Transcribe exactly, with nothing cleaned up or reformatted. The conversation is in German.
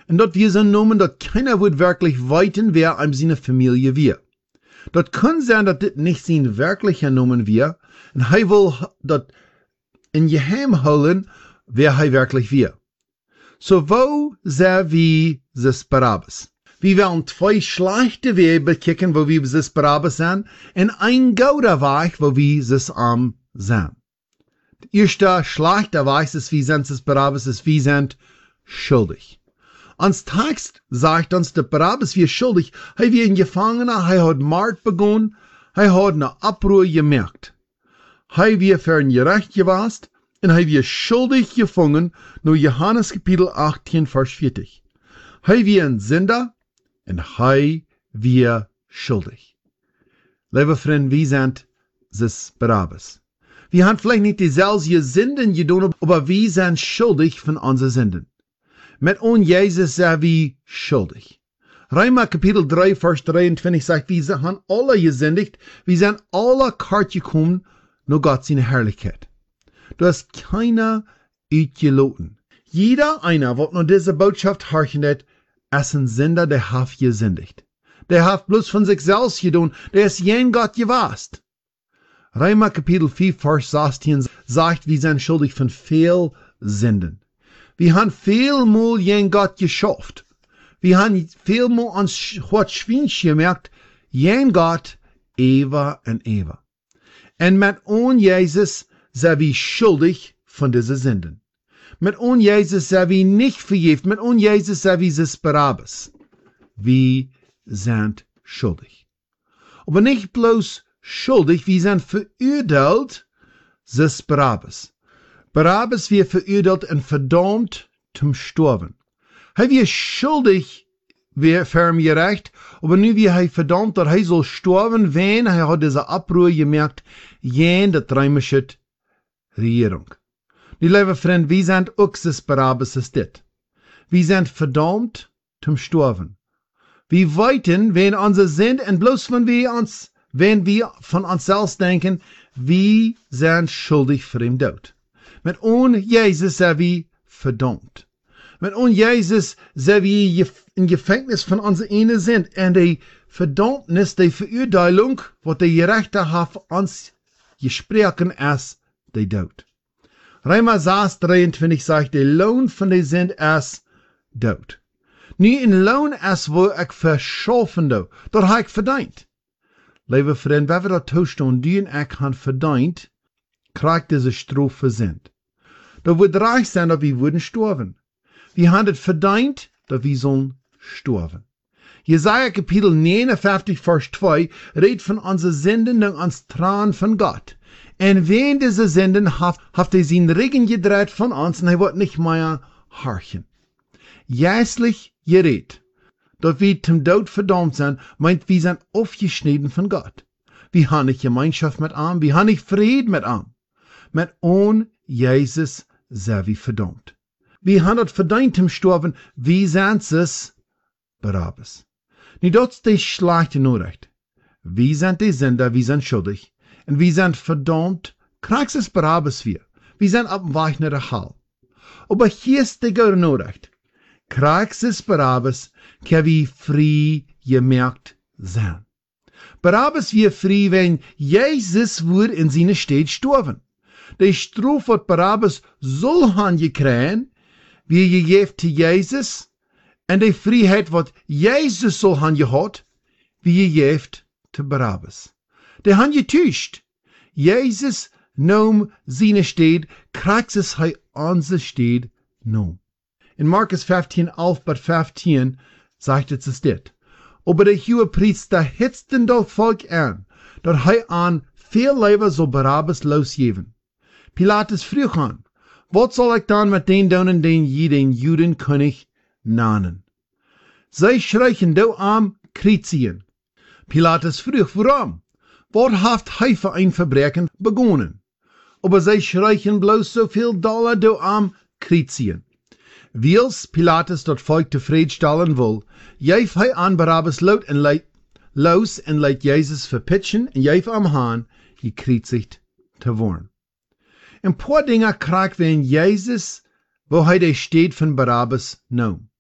En dat wir so noemen dat keiner wird wirklich weiten, wer einem seine Familie wir. Dat kann sein, dat dit nicht sein wirklicher Nomen wir, en hij will dat in geheim houden, wer hij wirklich wir. So wo sehr wie zes Barabbas. Wir werden zwei schlechte Wege bekicken, wo wir zes Barabbas sind, en ein guter Weg, wo wir zes Arm sind. Der erste schlechte Weg ist, wir sind zes Barabbas, ist, wir sind schuldig. Ans Text sagt uns, der Barabbas wir schuldig, hij wie ein Gefangener, hij hat Mord begonnen, hij hat eine Abruhr gemerkt. Hij wie für ein Gerecht gewast, en hij wie schuldig gefangen, nur Johannes Kapitel achttien, Vers vierzig. Hij wie ein Sünder, en hij wie schuldig. Liebe Freunde, wir sind zes Barabbas. Wir haben vielleicht nicht dieselben Sünden getan, aber wir sind schuldig von unseren Sünden. Mit uns Jesus sind wir schuldig. Römer Kapitel drei, Vers dreiundzwanzig sagt, wir haben alle gesündigt, wir sind alle kort gekommen, nur Gott seine Herrlichkeit. Du hast keiner uitgeloten. Jeder einer, was nur diese Botschaft horchen hat, ist ein Sünder, der hat gesündigt. Der hat bloß von sich selbst getan, der ist jen Gott gewast. Römer Kapitel vier, Vers sechzehn sagt, wir sind schuldig von viel Sünden. Wir haben vielmal jen Gott geschafft. Wir haben vielmal uns wat schwinsch gemerkt, jen Gott, Eva und Eva. Und mit uns Jesus sind wir schuldig von diesen Sünden. Mit uns Jesus sind wir nicht vergeben. Mit uns Jesus sind wir zes Barabbas. Wir sind schuldig. Aber nicht bloß schuldig, wir sind verurteilt, zes Barabbas. Barabbas wir verurteilt und verdammt zum Sterben. Hij wir schuldig wir für ihm gerecht, aber nu wie hij verdammt, dat hij soll sterben, wenn hij hat diese Abruhr gemerkt, jen der römische Regierung. Nu, liebe Freunde, wir sind auch zes Barabbas ist dit. Wir sind verdammt zum Sterben. Wir weiten, wenn unsere sind, und bloß wenn wir uns, wenn wir von uns selbst denken, wir sind schuldig für den Tod. Mit uns Jesus sind wir verdammt. Mit uns Jesus sind wir in Gefängnis von unserer Ene sind. Und die Verdammnis, die Verurteilung, was die Gerechte hat uns gesprochen, ist der Tod. Römer sechs, dreiundzwanzig sagt, der Lohn von der Sünde ist Tod. Nu, in Lohn ist, wo ich verschaffen do, dort habe ich verdient. Liebe Freunde, wenn wir da toestehen, die und ich haben verdient, kriegt diese Strafe sind. Da wird reich sein, dass wir würden sterben. Wir haben es verdient, dass wir sollen sterben. Jesaja Kapitel neunundfünfzig, Vers zwei, redet von unseren Sünden und uns Tran von Gott. Und wenn diese Sünden hat, hat er seinen Regen gedreht von uns und er wird nicht mehr horchen. Jährlich geredet, dass wir zum Tod verdammt sind, meint, wir sind aufgeschnitten von Gott. Wir haben nicht Gemeinschaft mit ihm, wir haben nicht Frieden mit ihm. Mit ohne Jesus sind wir verdammt. Wir haben das verdient im Sterben, wir sind es Barabbas. Nicht das ist die schlechte Nachricht. Wir sind die Sünder, wir sind schuldig. Und wir sind verdammt, kriegst es Barabbas wir. Wir sind auf dem Weg nach der Hölle. Aber hier ist die gute Nachricht. Kriegst es Barabbas, kann wir frei gemerkt sein. Barabbas wir frei, wenn Jesus wird in seine Stadt sterben. Die Strafe, was Barabbas soll haben gekriegt, wie gegeben zu Jesus, und die Freiheit, was Jesus soll haben gehabt, wie gegeben zu Barabbas. Die haben getäuscht. Jesus nahm seine Stadt, kriegt es hij unsere Stadt nahm. In Markus fünfzehn, elf bis fünfzehn sagt es dit. Aber der Hohepriester hitzten das Volk an, dass hij an viel Leber soll Barabbas losgeben. Pilatus frug an, was soll ich dann mit den tun, den je den Judenkönig nannen? Sie schreien do am Kritien. Pilatus frug, warum? Was hat hij für ein Verbrechen begonnen? Aber sie schreien bloß so viel Dollar do am Kritien. Wils Pilatus dat Volk tevredenstellen wil, geef hij aan Barabbas lood en leit, los en leidt Jezus verpitchen en geef am haan, gekritzigt te worden. Een paar dingen krijgen we in Jezus, wo hij de steed van Barabbas noemt.